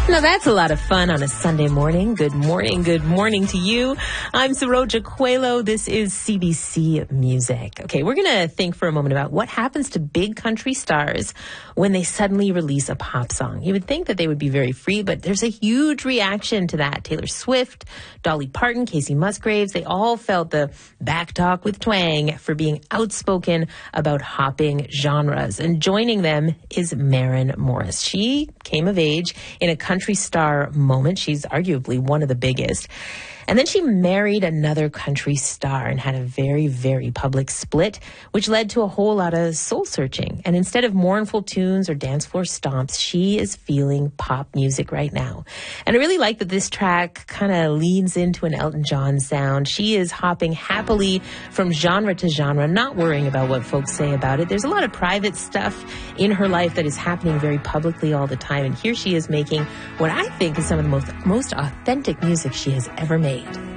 Now that's a lot of fun on a Sunday morning. Good morning to you. I'm Saroja Coelho. This is CBC Music. Okay, we're going to think for a moment about what happens to big country stars when they suddenly release a pop song. You would think that they would be very free, but there's a huge reaction to that. Taylor Swift, Dolly Parton, Kacey Musgraves, they all felt the back talk with twang for being outspoken about hopping genres. And joining them is Maren Morris. She came of age in a country star moment. She's arguably one of the biggest. And then she married another country star and had a very, very public split, which led to a whole lot of soul searching. And instead of mournful tunes or dance floor stomps, she is feeling pop music right now. And I really like that this track kind of leans into an Elton John sound. She is hopping happily from genre to genre, not worrying about what folks say about it. There's a lot of private stuff in her life that is happening very publicly all the time. And here she is making what I think is some of the most authentic music she has ever made.